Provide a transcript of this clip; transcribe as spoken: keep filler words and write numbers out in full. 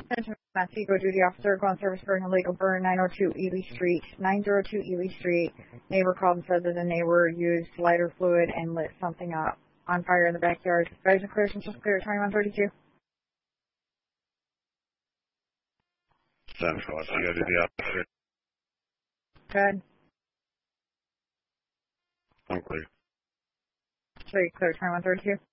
Attention, Massapequa duty officer, go on service for an illegal burn, nine oh two Ely Street. nine oh two Ely Street. Neighbor called and said that the neighbor used lighter fluid and lit something up on fire in the backyard. Guys are clear, since just clear, twenty-one thirty-two. ten four, you gotta do the officer. Good. I'm clear. So you're clear, twenty-one thirty-two.